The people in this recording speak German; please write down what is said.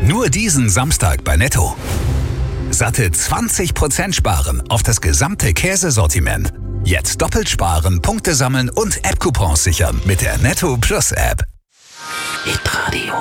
Nur diesen Samstag bei Netto. Satte 20% sparen auf das gesamte Käsesortiment. Jetzt doppelt sparen, Punkte sammeln und App-Coupons sichern mit der Netto Plus App. Hitradio